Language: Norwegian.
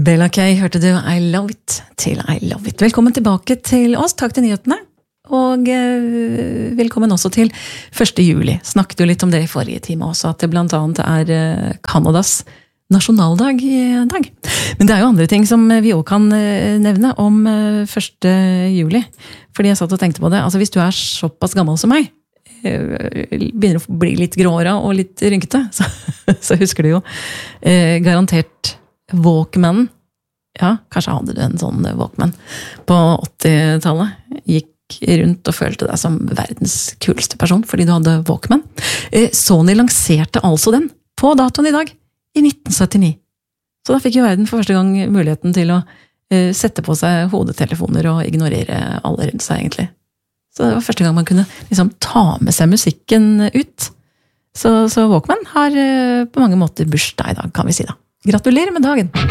Bella Kay hørte du I Love It til I Love It. Velkommen tilbake til oss, takk til nyhetene. Og velkommen også til 1. juli. Snakket jo litt om det i forrige time også, at det blant annet Kanadas nasjonaldag i dag. Men det jo andre ting som vi også kan nevne om 1. juli. Fordi jeg satt og tenkte på det. Altså hvis du såpass gammel som meg, begynner å bli litt gråere og litt rynkete, så husker du jo garantert Walkman. Ja, kanskje hadde du en sånn Walkman på 80-tallet. Gikk rundt og følte deg som verdens kuleste person fordi du hadde Walkman. Sony lanserte altså den på datoen i dag, i 1979. Så da fikk jo verden for første gang muligheten til å sette på seg hodetelefoner og ignorere alle rundt seg egentlig. Så det var første gang man kunne liksom ta med seg musikken ut. Så Walkman har på mange måter bursdag i dag, kan vi si da. Gratulerer med dagen!